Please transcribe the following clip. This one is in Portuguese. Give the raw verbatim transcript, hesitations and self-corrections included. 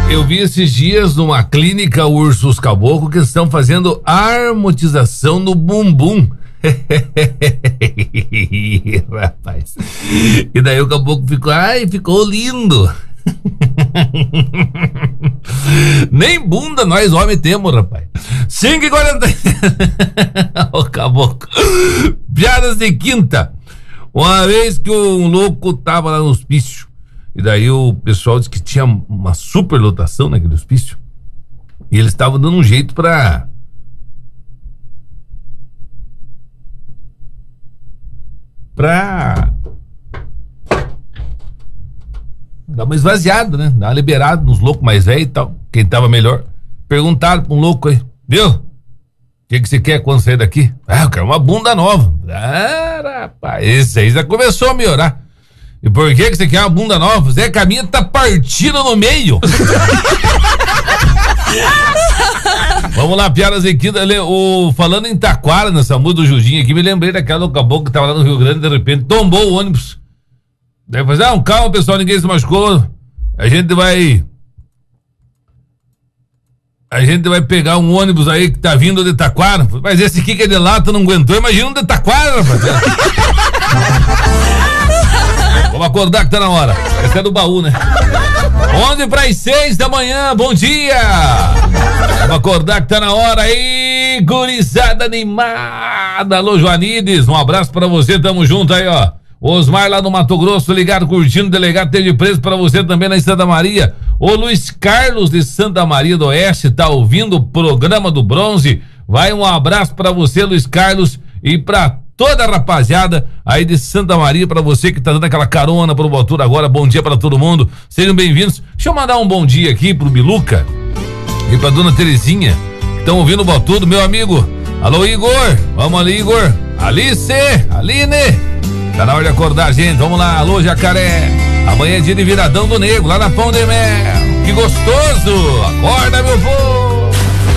Eu vi esses dias numa clínica Ursos Caboclo que estão fazendo harmonização no bumbum. Rapaz. E daí o caboclo ficou, ai, ficou lindo. Nem bunda nós homens temos, rapaz. cinco e quarenta. O caboclo. Piadas de quinta. Uma vez que um louco tava lá no hospício, e daí o pessoal disse que tinha uma super lotação naquele hospício, e eles estavam dando um jeito pra pra dar uma esvaziada, né? Dar uma liberada nos loucos mais velhos e tal, quem tava melhor. Perguntaram pra um louco aí, viu? O que que você quer quando sair daqui? Ah, eu quero uma bunda nova. Ah, rapaz, esse aí já começou a melhorar. E por que que você quer uma bunda nova? Zé Caminha tá partindo no meio. Vamos lá, piadas aqui. O, falando em Taquara, nessa música do Judinho aqui, me lembrei daquela do caboclo que tava lá no Rio Grande, de repente tombou o ônibus. Daí fazer, ah, calma pessoal, ninguém se machucou. A gente vai... A gente vai pegar um ônibus aí que tá vindo de Taquara. Mas esse aqui que é de lá, tu não aguentou. Imagina um de Taquara, rapaziada. Vamos acordar que tá na hora. Esse é do baú, né? onze para as seis da manhã, bom dia! Vamos acordar que tá na hora aí, gurizada animada. Alô, Joanides, um abraço pra você, tamo junto aí, ó. Osmar lá no Mato Grosso, ligado, curtindo, delegado teve preso pra você também lá em Santa Maria. O Luiz Carlos de Santa Maria do Oeste tá ouvindo o programa do Bronze. Vai um abraço pra você, Luiz Carlos, e pra toda a rapaziada aí de Santa Maria, pra você que tá dando aquela carona pro Botura agora, bom dia pra todo mundo, sejam bem-vindos. Deixa eu mandar um bom dia aqui pro Biluca e pra dona Terezinha, que estão ouvindo o Botudo, meu amigo. Alô, Igor, vamos ali, Igor. Alice, Aline, tá na hora de acordar, gente, vamos lá. Alô, Jacaré, amanhã é dia de viradão do Nego, lá na Pão de Mel, que gostoso, acorda, meu povo.